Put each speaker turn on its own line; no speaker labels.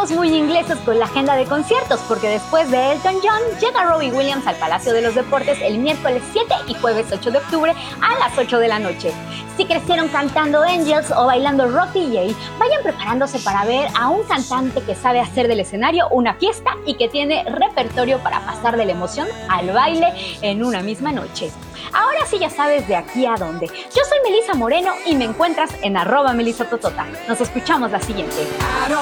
Estamos muy ingleses con la agenda de conciertos porque después de Elton John llega Robbie Williams al Palacio de los Deportes el miércoles 7 y jueves 8 de octubre a las 8 de la noche. Si crecieron cantando Angels o bailando Rocky Jay, vayan preparándose para ver a un cantante que sabe hacer del escenario una fiesta y que tiene repertorio para pasar de la emoción al baile en una misma noche. Ahora sí ya sabes de aquí a dónde. Yo soy Melissa Moreno y me encuentras en @melisatotota. Nos escuchamos la siguiente.